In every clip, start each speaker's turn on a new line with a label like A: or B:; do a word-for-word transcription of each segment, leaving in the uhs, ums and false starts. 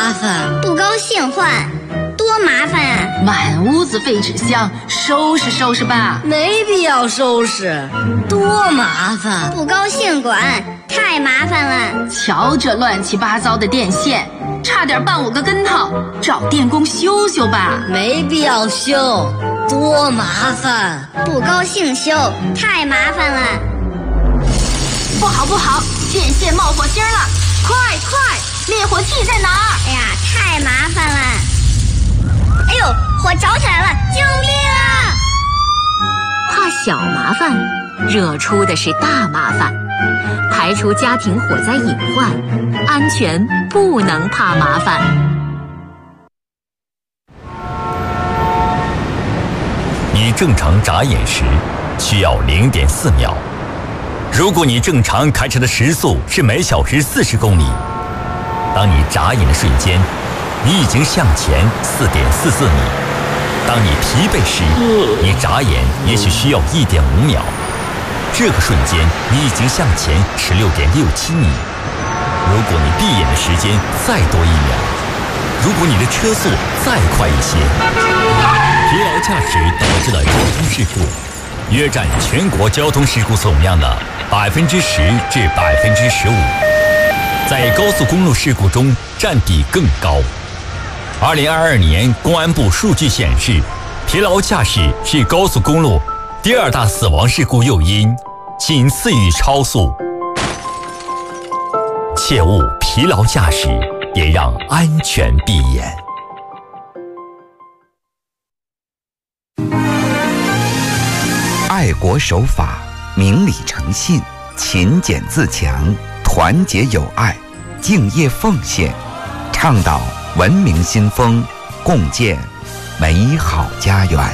A: 麻烦，
B: 不高兴换，多麻烦啊！
C: 满屋子废纸箱，收拾收拾吧。
A: 没必要收拾，多麻烦。
B: 不高兴管，太麻烦了。
C: 瞧这乱七八糟的电线，差点绊我个跟头，找电工修修吧。
A: 没必要修，多麻烦。
B: 不高兴修，太麻烦了。
C: 不好不好，电线冒火星了！快快，灭火器在哪儿？
B: 哎呀，太麻烦了！哎呦，火着起来了！救命啊！
D: 怕小麻烦，惹出的是大麻烦。排除家庭火灾隐患，安全不能怕麻烦。
E: 你正常眨眼时需要零点四秒。如果你正常开车的时速是每小时四十公里，当你眨眼的瞬间，你已经向前四点四四米。当你疲惫时，你眨眼也许需要一点五秒。这个瞬间，你已经向前十六点六七米。如果你闭眼的时间再多一秒，如果你的车速再快一些，疲劳驾驶导致的交通事故，约占全国交通事故总量的百分之十至百分之十五，在高速公路事故中占比更高。二零二二年公安部数据显示，疲劳驾驶是高速公路第二大死亡事故诱因，仅次于超速。切勿疲劳驾驶，也让安全闭眼。
F: 爱国守法，明理诚信，勤俭自强，团结友爱，敬业奉献，倡导文明新风，共建美好家园。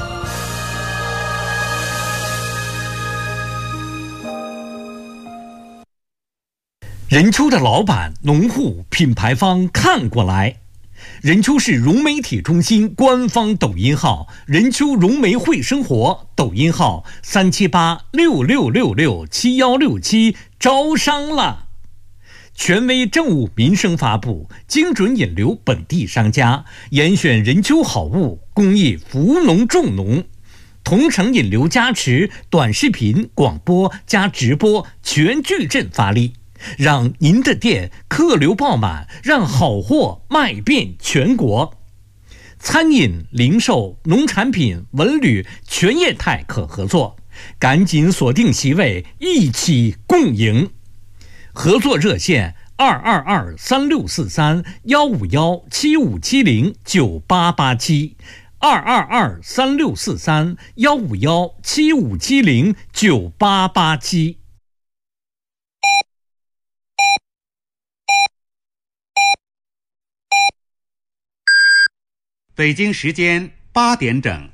G: 任丘的老板、农户、品牌方看过来。任丘市融媒体中心官方抖音号任丘融媒会生活，抖音号三七八六六六六七幺六七，招商了。权威政务民生发布，精准引流本地商家，严选任丘好物，公益扶农重农，同城引流加持，短视频、广播加直播全矩阵发力，让您的店客流爆满，让好货卖遍全国。餐饮、零售、农产品、文旅全业态可合作，赶紧锁定席位，一起共赢。合作热线二二二三六四三幺五幺七五七零九八八七，二二二三六四三幺五幺七五七零九八八七。
H: 北京时间八点整。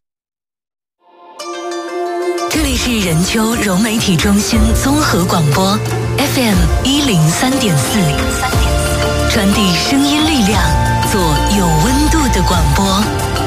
I: 这里是任丘融媒体中心综合广播 F M 一零三点四，传递声音力量，做有温度的广播。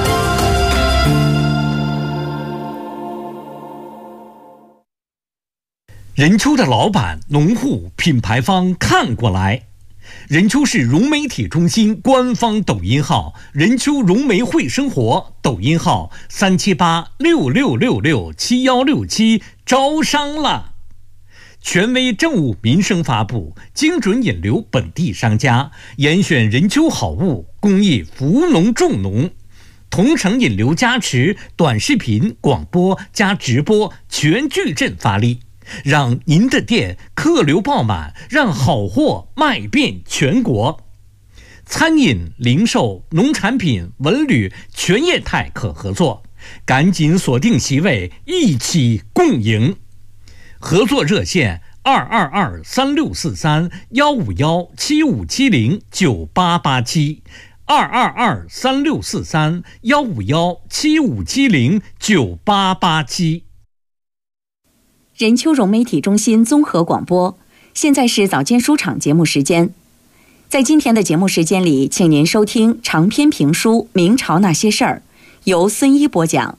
G: 任丘的老板、农户、品牌方看过来。任丘市融媒体中心官方抖音号任丘融媒会生活，抖音号三七八六六六六七幺六七，招商了。权威政务民生发布，精准引流本地商家，严选任丘好物，公益扶农重农，同城引流加持，短视频、广播加直播全矩阵发力，让您的店客流爆满，让好货卖遍全国。餐饮、零售、农产品、文旅全业态可合作，赶紧锁定席位，一起共赢。合作热线二二二三六四三幺五幺七五七零九八八七，二二二三六四三幺五幺七五七零九八八七。
D: 任丘融媒体中心综合广播，现在是早间书场节目时间。在今天的节目时间里，请您收听长篇评书《明朝那些事儿》，由孙一播讲。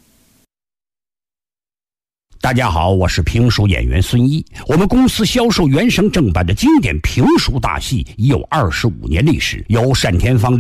J: 大家好，我是评书演员孙一。我们公司销售原声正版的经典评书大戏已有二十五年历史，由单田芳